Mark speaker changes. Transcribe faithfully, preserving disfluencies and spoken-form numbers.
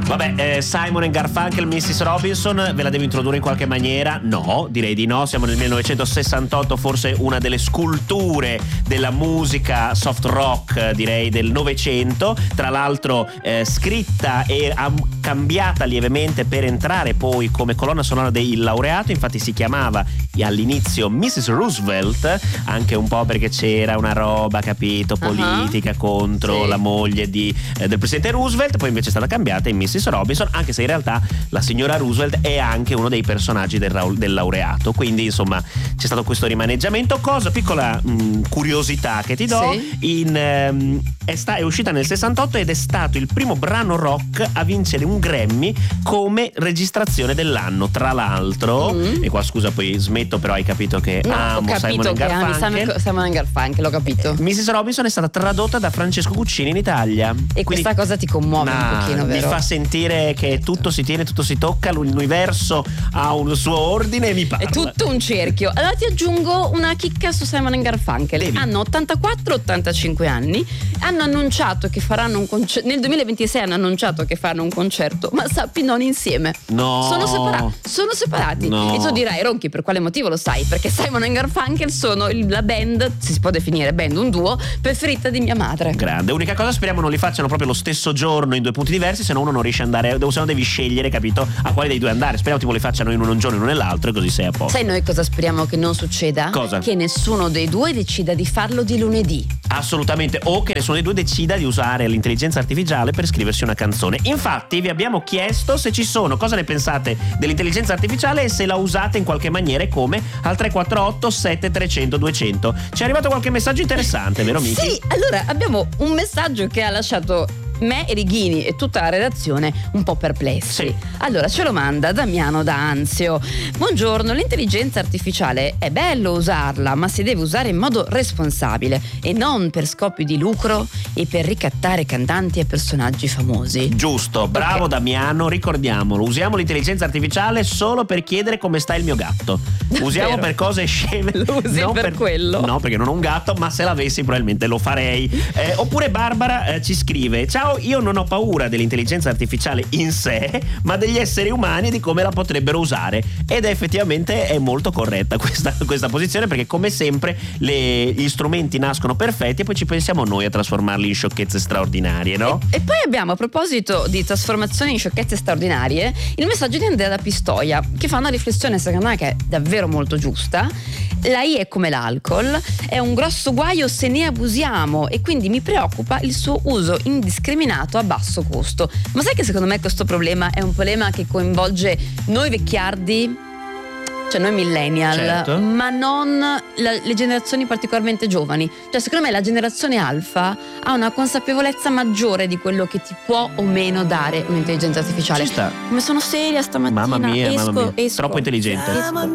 Speaker 1: Vabbè, eh, Simon and Garfunkel, missus Robinson, ve la devo introdurre in qualche maniera? No, direi di no. Siamo nel millenovecentosessantotto, forse una delle sculture della musica soft rock, direi, del Novecento. Tra l'altro eh, scritta e am- cambiata lievemente per entrare poi come colonna sonora del laureato. Infatti si chiamava all'inizio missus Roosevelt, anche un po' perché c'era una roba, capito, politica uh-huh. contro sì. la moglie di, eh, del presidente Roosevelt. Poi invece è stata cambiata in missus Robinson, anche se in realtà la signora Roosevelt è anche uno dei personaggi del, ra- del laureato. Quindi insomma c'è stato questo rimaneggiamento. Cosa, piccola mh, curiosità che ti do, sì. in, ehm, è, sta- è uscita nel sessantotto ed è stato il primo brano rock a vincere un Grammy come registrazione dell'anno. Tra l'altro, mm. e qua scusa poi smetto, però hai capito che
Speaker 2: no,
Speaker 1: amo
Speaker 2: ho
Speaker 1: Simon and Garfunkel.
Speaker 2: Simon and Garfunkel, l'ho capito.
Speaker 1: Eh, missus Robinson è stata tradotta da Francesco Guccini in Italia.
Speaker 2: E quindi, questa cosa ti commuove nah, un pochino, vero?
Speaker 1: Mi fa sentire che tutto si tiene, tutto si tocca, l'universo ha un suo ordine e mi parla.
Speaker 2: È tutto un cerchio. Allora ti aggiungo una chicca su Simon and Garfunkel. Devi. Hanno ottantaquattro ottantacinque anni, hanno annunciato che faranno un concerto nel duemilaventisei, hanno annunciato che faranno un concerto, ma sappi non insieme.
Speaker 1: No.
Speaker 2: Sono separati. Sono separati.
Speaker 1: No.
Speaker 2: E tu dirai, Ronchi, per quale motivo lo sai? Perché Simon and Garfunkel sono il, la band, si può definire band, un duo, preferita di mia madre.
Speaker 1: Grande. Unica cosa, speriamo non li facciano proprio lo stesso giorno in due punti diversi, se no uno non riesce ad andare, se no devi scegliere, capito, a quale dei due andare. Speriamo tipo li facciano in un giorno e uno nell'altro, e così sei a posto.
Speaker 2: Sai noi cosa speriamo che non succeda?
Speaker 1: Cosa?
Speaker 2: Che nessuno dei due decida di farlo di lunedì.
Speaker 1: Assolutamente. O che nessuno dei due decida di usare l'intelligenza artificiale per scriversi una canzone. Infatti vi abbiamo chiesto se ci sono, cosa ne pensate dell'intelligenza artificiale e se la usate in qualche maniera e come, al tre quattro otto sette tre zero zero due zero zero. Ci è arrivato qualche messaggio interessante, vero Miki?
Speaker 2: Sì, allora abbiamo un messaggio che ha lasciato me, Righini e tutta la redazione un po' perplessi.
Speaker 1: Sì.
Speaker 2: Allora ce lo manda Damiano da Anzio. Buongiorno, l'intelligenza artificiale è bello usarla, ma si deve usare in modo responsabile e non per scopi di lucro e per ricattare cantanti e personaggi famosi.
Speaker 1: Giusto, bravo okay. Damiano, ricordiamolo, usiamo l'intelligenza artificiale solo per chiedere come sta il mio gatto. Usiamo Vero. per cose sceme.
Speaker 2: Lo usi
Speaker 1: non
Speaker 2: per, per quello.
Speaker 1: No, perché non ho un gatto, ma se l'avessi probabilmente lo farei. Eh, oppure Barbara eh, ci scrive: ciao, io non ho paura dell'intelligenza artificiale in sé, ma degli esseri umani e di come la potrebbero usare. Ed effettivamente è molto corretta questa, questa posizione, perché come sempre le, gli strumenti nascono perfetti e poi ci pensiamo noi a trasformarli in sciocchezze straordinarie, no?
Speaker 2: E, e poi abbiamo, a proposito di trasformazioni in sciocchezze straordinarie, il messaggio di Andrea da Pistoia, che fa una riflessione secondo me che è davvero molto giusta. La I è come l'alcol, è un grosso guaio se ne abusiamo e quindi mi preoccupa il suo uso indiscriminato a basso costo. Ma sai che secondo me questo problema è un problema che coinvolge noi vecchiardi, cioè noi millennial,
Speaker 1: certo.
Speaker 2: ma non la, le generazioni particolarmente giovani. Cioè secondo me la generazione alfa ha una consapevolezza maggiore di quello che ti può o meno dare un'intelligenza artificiale.
Speaker 1: Ci sta.
Speaker 2: Come sono seria stamattina.
Speaker 1: Mamma mia,
Speaker 2: esco,
Speaker 1: mamma mia.
Speaker 2: esco.
Speaker 1: Troppo intelligente.
Speaker 2: Esco.